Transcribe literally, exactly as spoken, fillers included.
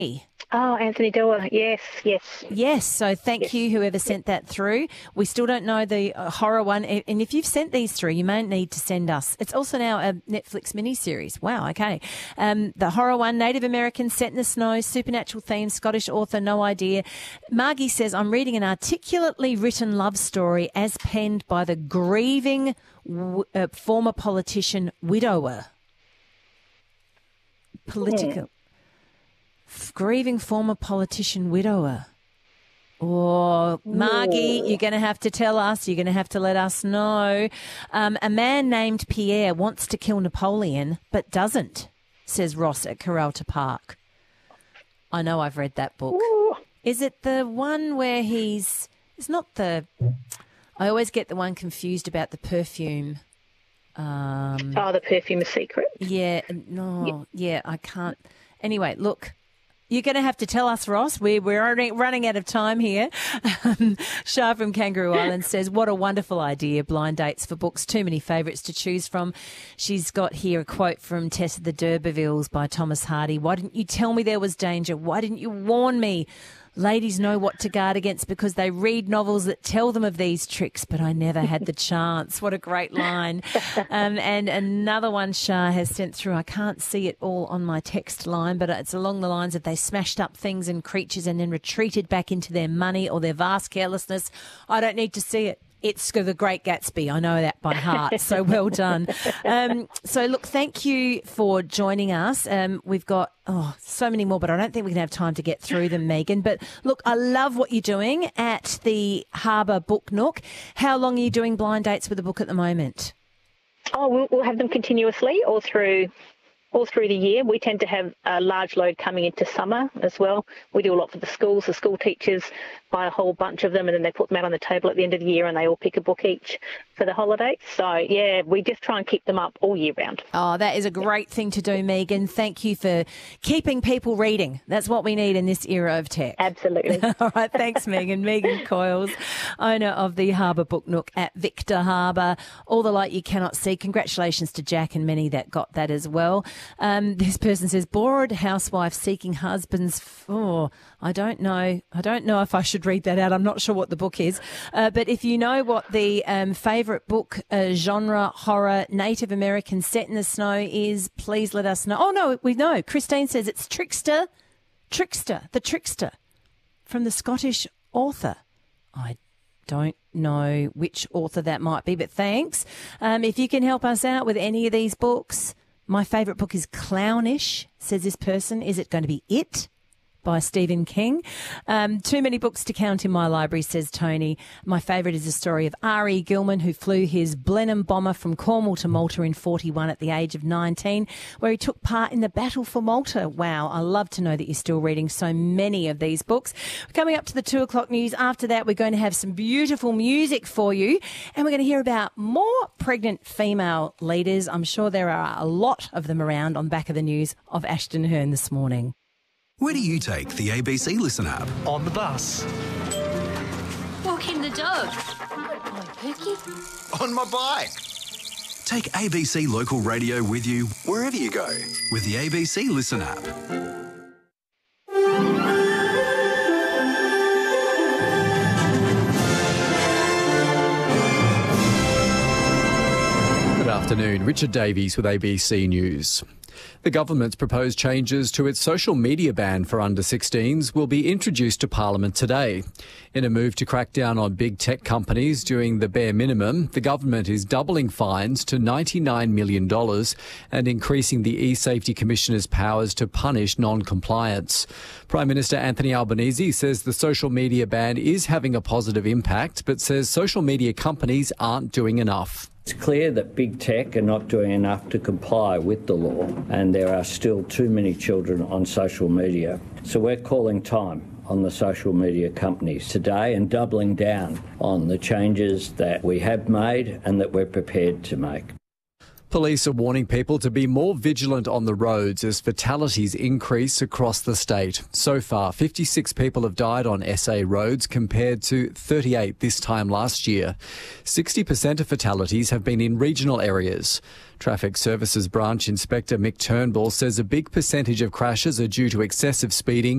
Oh, Anthony Doerr, yes, yes. Yes, so thank yes. you, whoever sent that through. We still don't know the uh, horror one, and if you've sent these through, you may need to send us. It's also now a Netflix miniseries. Wow, okay. Um, the horror one, Native American, Set in the Snow, supernatural theme, Scottish author, no idea. Margie says, I'm reading an articulately written love story as penned by the grieving w- uh, former politician widower. Political... Yeah. Grieving former politician widower. Oh, Margie, you're going to have to tell us. You're going to have to let us know. Um, a man named Pierre wants to kill Napoleon, but doesn't, says Ross at Karalta Park. I know I've read that book. Ooh. Is it the one where he's... It's not the... I always get the one confused about the perfume. Um, oh, the perfume is secret. Yeah, no, yeah, yeah I can't... Anyway, look... You're going to have to tell us, Ross. We're, we're already running out of time here. Um, Shah from Kangaroo Island says, what a wonderful idea, blind dates for books. Too many favourites to choose from. She's got here a quote from Tess of the D'Urbervilles by Thomas Hardy. Why didn't you tell me there was danger? Why didn't you warn me? Ladies know what to guard against because they read novels that tell them of these tricks, but I never had the chance. What a great line. Um, and another one Shah has sent through. I can't see it all on my text line, but it's along the lines of they smashed up things and creatures and then retreated back into their money or their vast carelessness. I don't need to see it. It's The Great Gatsby. I know that by heart. So well done. Um, so, look, thank you for joining us. Um, we've got oh so many more, but I don't think we can have time to get through them, Megan. But, look, I love what you're doing at the Harbour Book Nook. How long are you doing blind dates with the book at the moment? Oh, we'll, we'll have them continuously all through all through the year. We tend to have a large load coming into summer as well. We do a lot for the schools. The school teachers buy a whole bunch of them and then they put them out on the table at the end of the year and they all pick a book each for the holidays. So, yeah, we just try and keep them up all year round. Oh, that is a great thing to do, Megan. Thank you for keeping people reading. That's what we need in this era of tech. Absolutely. All right, thanks, Megan. Megan Coyles, owner of the Harbour Book Nook at Victor Harbour. All the light you cannot see. Congratulations to Jack and many that got that as well. Um, this person says, bored housewife seeking husbands. Oh, I don't know. I don't know if I should read that out. I'm not sure what the book is. Uh, but if you know what the um, favourite book uh, genre, horror, Native American, Set in the Snow is, please let us know. Oh, no, we know. Christine says it's Trickster. Trickster, The Trickster, from the Scottish author. I don't know which author that might be, but thanks. Um, if you can help us out with any of these books. My favourite book is Clownish, says this person. Is it going to be It? By Stephen King. Um, too many books to count in my library, says Tony. My favourite is the story of R E Gilman, who flew his Blenheim bomber from Cornwall to Malta in forty-one at the age of nineteen, where he took part in the battle for Malta. Wow, I love to know that you're still reading so many of these books. We're coming up to the two o'clock news. After that, we're going to have some beautiful music for you, and we're going to hear about more pregnant female leaders. I'm sure there are a lot of them around on Back of the News of Ashton Hearn this morning. Where do you take the A B C Listen app? On the bus. Walking the dog. On Pookie. On my bike. Take A B C Local Radio with you wherever you go with the A B C Listen app. Good afternoon. Richard Davies with A B C News. The government's proposed changes to its social media ban for under sixteens will be introduced to Parliament today. In a move to crack down on big tech companies doing the bare minimum, the government is doubling fines to ninety-nine million dollars and increasing the e-Safety Commissioner's powers to punish non-compliance. Prime Minister Anthony Albanese says the social media ban is having a positive impact, but says social media companies aren't doing enough. It's clear that big tech are not doing enough to comply with the law, and there are still too many children on social media. So we're calling time on the social media companies today and doubling down on the changes that we have made and that we're prepared to make. Police are warning people to be more vigilant on the roads as fatalities increase across the state. So far, fifty-six people have died on S A roads compared to thirty-eight this time last year. sixty percent of fatalities have been in regional areas. Traffic Services Branch Inspector Mick Turnbull says a big percentage of crashes are due to excessive speeding